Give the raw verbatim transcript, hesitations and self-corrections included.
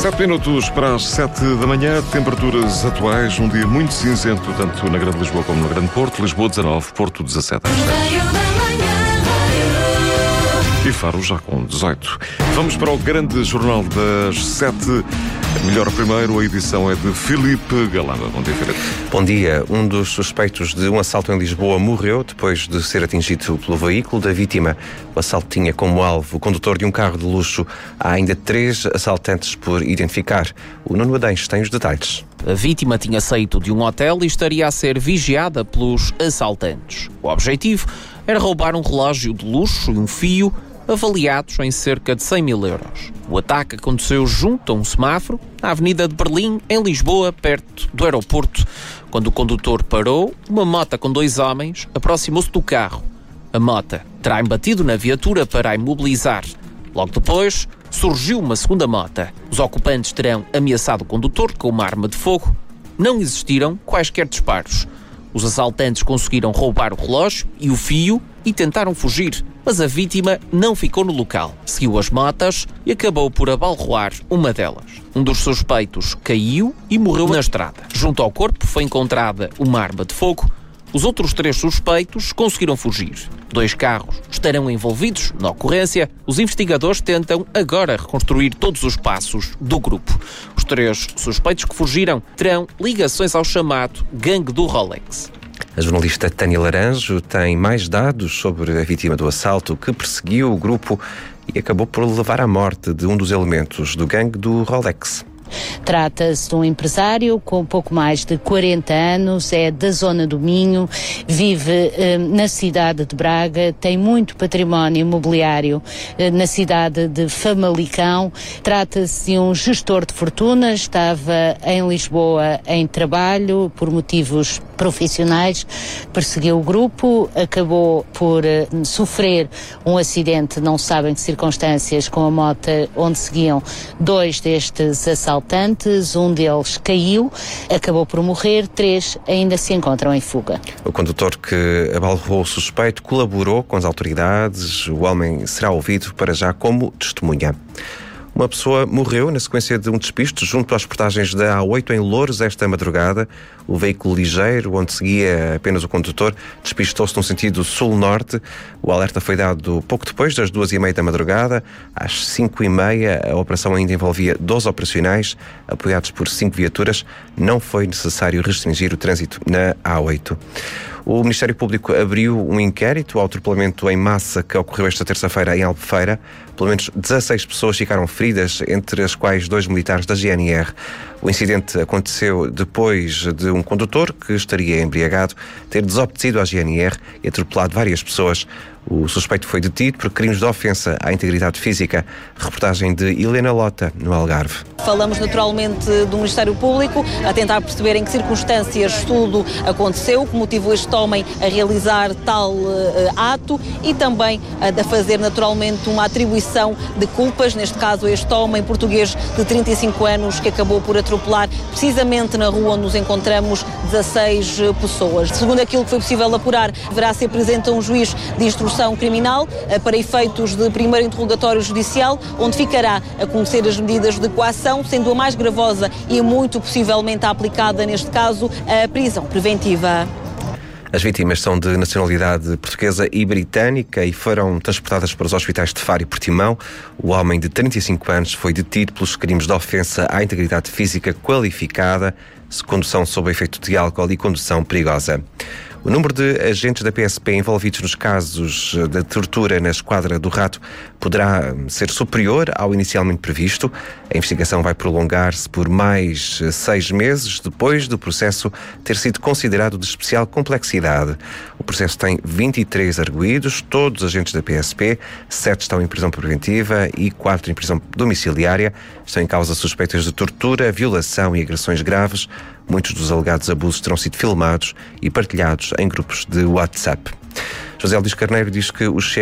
Sete minutos para as sete da manhã, temperaturas atuais, um dia muito cinzento, tanto na Grande Lisboa como no Grande Porto. Lisboa dezanove, Porto dezassete. E Faro já com dezoito. Vamos para o grande jornal das sete. Melhor primeiro, a edição é de Filipe Galamba. Bom dia, Filipe. Bom dia. Um dos suspeitos de um assalto em Lisboa morreu depois de ser atingido pelo veículo da vítima. O assalto tinha como alvo o condutor de um carro de luxo. Há ainda três assaltantes por identificar. O Nuno Adães tem os detalhes. A vítima tinha saído de um hotel e estaria a ser vigiada pelos assaltantes. O objetivo era roubar um relógio de luxo e um fio avaliados em cerca de cem mil euros. O ataque aconteceu junto a um semáforo, na Avenida de Berlim, em Lisboa, perto do aeroporto. Quando o condutor parou, uma mota com dois homens aproximou-se do carro. A mota terá embatido na viatura para a imobilizar. Logo depois, surgiu uma segunda mota. Os ocupantes terão ameaçado o condutor com uma arma de fogo. Não existiram quaisquer disparos. Os assaltantes conseguiram roubar o relógio e o fio e tentaram fugir, mas a vítima não ficou no local. Seguiu as motas e acabou por abalroar uma delas. Um dos suspeitos caiu e morreu na estrada. Junto ao corpo foi encontrada uma arma de fogo. Os outros três suspeitos conseguiram fugir. Dois carros estarão envolvidos na ocorrência. Os investigadores tentam agora reconstruir todos os passos do grupo. Os três suspeitos que fugiram terão ligações ao chamado Gangue do Rolex. A jornalista Tânia Laranjo tem mais dados sobre a vítima do assalto que perseguiu o grupo e acabou por levar à morte de um dos elementos do Gangue do Rolex. Trata-se de um empresário com pouco mais de quarenta anos, é da zona do Minho, vive eh, na cidade de Braga, tem muito património imobiliário eh, na cidade de Famalicão. Trata-se de um gestor de fortuna, estava em Lisboa em trabalho por motivos profissionais, perseguiu o grupo, acabou por eh, sofrer um acidente, não sabem de circunstâncias, com a moto onde seguiam dois destes assaltantes. Um deles caiu, acabou por morrer, três ainda se encontram em fuga. O condutor que abalroou o suspeito colaborou com as autoridades. O homem será ouvido para já como testemunha. Uma pessoa morreu na sequência de um despiste junto às portagens da A oito em Louros esta madrugada. O veículo ligeiro, onde seguia apenas o condutor, despistou-se no sentido sul-norte. O alerta foi dado pouco depois das duas e meia da madrugada. Às cinco e meia, a operação ainda envolvia doze operacionais, apoiados por cinco viaturas. Não foi necessário restringir o trânsito na A oito. O Ministério Público abriu um inquérito ao atropelamento em massa que ocorreu esta terça-feira em Albufeira. Pelo menos dezasseis pessoas ficaram feridas, entre as quais dois militares da G N R. O incidente aconteceu depois de um condutor que estaria embriagado ter desobedecido à G N R e atropelado várias pessoas. O suspeito foi detido por crimes de ofensa à integridade física. Reportagem de Helena Lota, no Algarve. Falamos naturalmente do Ministério Público, a tentar perceber em que circunstâncias tudo aconteceu, que motivou este homem a realizar tal uh, ato e também uh, a fazer naturalmente uma atribuição de culpas, neste caso este homem português de trinta e cinco anos que acabou por atropelar precisamente na rua onde nos encontramos dezasseis pessoas. Segundo aquilo que foi possível apurar, deverá ser presente a um juiz de instrução criminal uh, para efeitos de primeiro interrogatório judicial, onde ficará a conhecer as medidas de coação, sendo a mais gravosa e muito possivelmente aplicada, neste caso, a prisão preventiva. As vítimas são de nacionalidade portuguesa e britânica e foram transportadas para os hospitais de Faro e Portimão. O homem de trinta e cinco anos foi detido pelos crimes de ofensa à integridade física qualificada, condução sob efeito de álcool e condução perigosa. O número de agentes da P S P envolvidos nos casos de tortura na Esquadra do Rato poderá ser superior ao inicialmente previsto. A investigação vai prolongar-se por mais seis meses depois do processo ter sido considerado de especial complexidade. O processo tem vinte e três arguidos, todos agentes da P S P, sete estão em prisão preventiva e quatro em prisão domiciliária. Estão em causa suspeitas de tortura, violação e agressões graves. Muitos dos alegados abusos terão sido filmados e partilhados em grupos de WhatsApp. José Luís Carneiro diz que o Chega